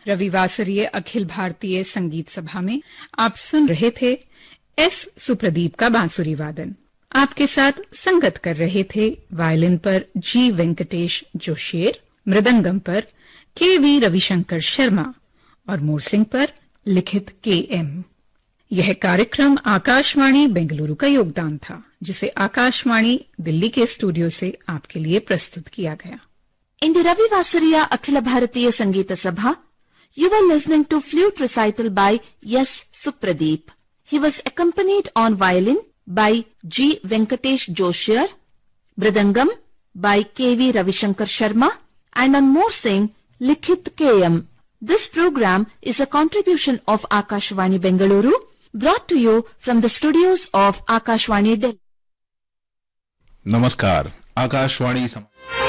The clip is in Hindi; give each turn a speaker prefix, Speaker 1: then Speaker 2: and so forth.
Speaker 1: रविवासरीय अखिल भारतीय संगीत सभा में आप सुन रहे थे एस सुप्रदीप का बांसुरी वादन। आपके साथ संगत कर रहे थे वायलिन पर जी वेंकटेश जोशियर, मृदंगम पर के वी रविशंकर शर्मा और मोरसिंग पर लिखित के एम। यह कार्यक्रम आकाशवाणी बेंगलुरु का योगदान था, जिसे आकाशवाणी दिल्ली के स्टूडियो से आपके लिए प्रस्तुत किया गया।
Speaker 2: In the Ravivasariya Akhila Bharatiya Sangeeta Sabha, you were listening to flute recital by S. Supradeep. He was accompanied on violin by G. Venkatesh Joshiyar, Mridangam by K. V. Ravishankar Sharma, and on Morsing, Likhit K.M. This program is a contribution of Akashvani Bengaluru, brought to you from the studios of Akashvani Delhi.
Speaker 3: नमस्कार, आकाशवाणी